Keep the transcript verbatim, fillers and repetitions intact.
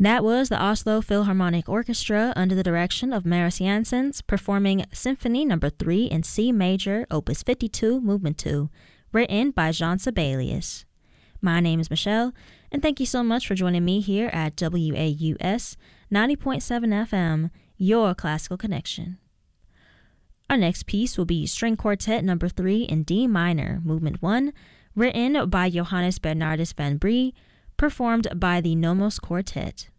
That was the Oslo Philharmonic Orchestra under the direction of Marius Jansons performing Symphony Number three in C Major, Opus fifty-two, Movement two, written by Jean Sibelius. My name is Michelle, and thank you so much for joining me here at W A U S ninety point seven F M, your classical connection. Our next piece will be String Quartet Number three in D minor, Movement one, written by Johannes Bernardus van Brie, performed by the Nomos Quartet.